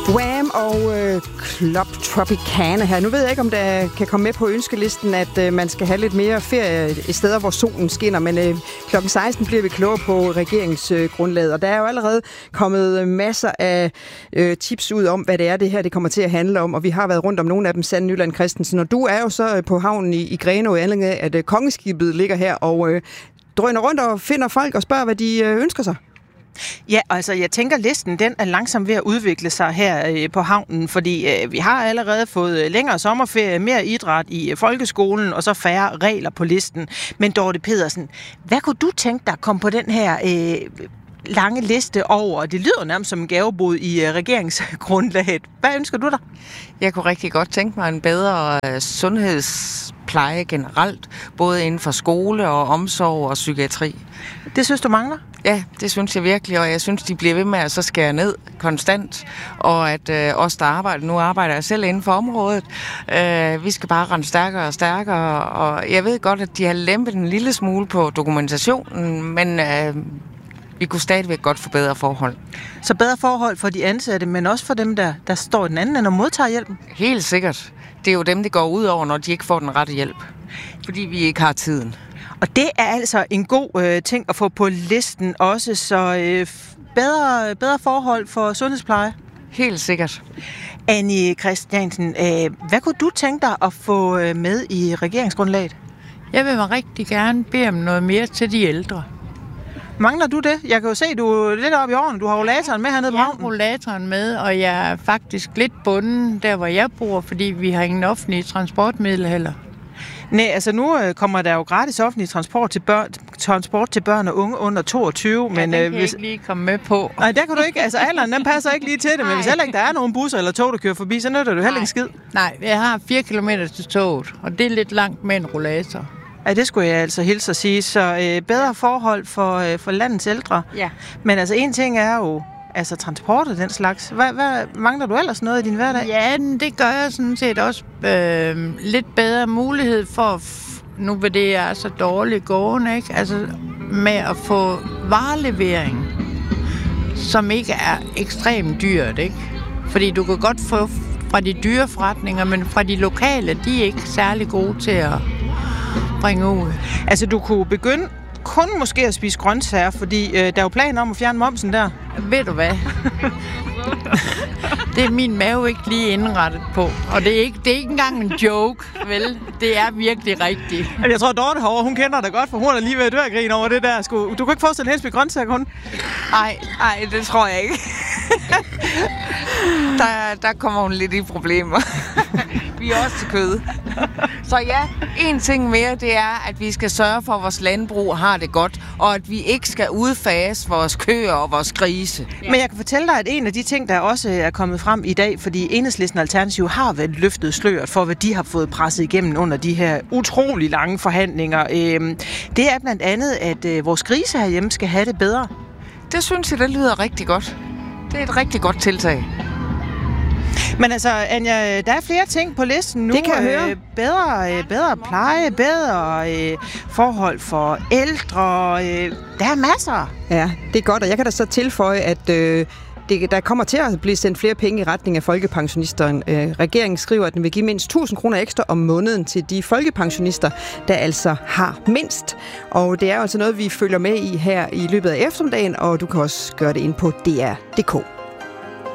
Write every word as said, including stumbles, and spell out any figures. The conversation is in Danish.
Wham og øh, Club Tropicana her. Nu ved jeg ikke, om der kan komme med på ønskelisten, at øh, man skal have lidt mere ferie i steder, hvor solen skinner, men øh, klokken seksten bliver vi klogere på regeringsgrundlaget, øh, og der er jo allerede kommet masser af øh, tips ud om, hvad det er, det her det kommer til at handle om, og vi har været rundt om nogle af dem, Sanne Nyland Christensen, og du er jo så øh, på havnen i, i Grenaa, i anledning af, at øh, kongeskibet ligger her og øh, drøner rundt og finder folk og spørger, hvad de øh, ønsker sig. Ja, altså jeg tænker, listen den er langsomt ved at udvikle sig her øh, på havnen, fordi øh, vi har allerede fået længere sommerferie, mere idræt i øh, folkeskolen og så færre regler på listen. Men Dorte Pedersen, hvad kunne du tænke dig at komme på den her øh, lange liste over? Det lyder nærmest som en gavebod i øh, regeringsgrundlaget. Hvad ønsker du dig? Jeg kunne rigtig godt tænke mig en bedre øh, sundhedspleje generelt, både inden for skole og omsorg og psykiatri. Det synes du mangler? Ja, det synes jeg virkelig, og jeg synes, de bliver ved med at så skære ned konstant, og at øh, os, der arbejder, nu arbejder jeg selv inden for området, øh, vi skal bare rende stærkere og stærkere, og jeg ved godt, at de har lempet en lille smule på dokumentationen, men øh, vi kunne stadigvæk godt få bedre forhold. Så bedre forhold for de ansatte, men også for dem, der, der står i den anden ende og modtager hjælpen? Helt sikkert. Det er jo dem, det går ud over, når de ikke får den rette hjælp, fordi vi ikke har tiden. Og det er altså en god øh, ting at få på listen også, så øh, bedre, bedre forhold for sundhedspleje. Helt sikkert. Annie Christiansen, øh, hvad kunne du tænke dig at få øh, med i regeringsgrundlaget? Jeg vil mig rigtig gerne bede om noget mere til de ældre. Mangler du det? Jeg kan jo se, at du er lidt oppe i årene. Du har rollatoren med hernede på havnen. Jeg har rollatoren med, og jeg er faktisk lidt bunden der, hvor jeg bor, fordi vi har ingen offentlige transportmidler heller. Nej, altså nu øh, kommer der jo gratis offentlig transport til børn, transport til børn og unge under toogtyve. Ja, men den øh, kan hvis... jeg ikke lige komme med på. Nej, der kan du ikke. Altså alderen, den passer ikke lige til det. Men hvis heller ikke der er nogen busser eller tog, der kører forbi, så nytter du heller ikke skid. Nej, jeg har fire kilometer til toget, og det er lidt langt med en rollator. Ja, det skulle jeg altså hilse at sige. Så øh, bedre forhold for, øh, for landets ældre. Ja. Men altså en ting er jo altså transport og den slags. Hvad, hvad mangler du ellers noget i din hverdag? Ja, det gør jeg sådan set også øh, lidt bedre mulighed for, f- nu vil det er så dårligt gående, ikke? Altså med at få varelevering, som ikke er ekstremt dyrt, ikke? Fordi du kan godt få fra de dyre forretninger, men fra de lokale, de er ikke særlig gode til at bringe ud. Altså du kunne begynde kun måske at spise grøntsager, fordi øh, der er jo planer om at fjerne momsen der. Ved du hvad? Det er min mave ikke lige indrettet på. Og det er ikke, det er ikke engang en joke, vel? Det er virkelig rigtigt. Jeg tror, Dorte herovre, hun kender dig godt, for hun er lige ved at dø af grin over det der. Du kan ikke forestille dig at spise grøntsager kun? Nej, nej, det tror jeg ikke. der, der kommer hun lidt i problemer. Vi er også til kød. Så ja, en ting mere, det er, at vi skal sørge for, at vores landbrug har det godt, og at vi ikke skal udfase vores køer og vores grise. Ja. Men jeg kan fortælle dig, at en af de ting, der også er kommet frem i dag, fordi Enhedslisten Alternativ har været løftet sløret for, hvad de har fået presset igennem under de her utrolig lange forhandlinger. Det er blandt andet, at vores grise herhjemme skal have det bedre. Det synes jeg, det lyder rigtig godt. Det er et rigtig godt tiltag. Men altså, Anja, der er flere ting på listen nu. Det kan jeg høre. Øh, bedre, øh, bedre pleje, bedre øh, forhold for ældre. Øh, der er masser. Ja, det er godt, og jeg kan da så tilføje, at øh, det, der kommer til at blive sendt flere penge i retning af folkepensionisterne. Øh, regeringen skriver, at den vil give mindst tusind kroner ekstra om måneden til de folkepensionister, der altså har mindst. Og det er altså noget, vi følger med i her i løbet af eftermiddagen, og du kan også gøre det ind på D R punktum d k.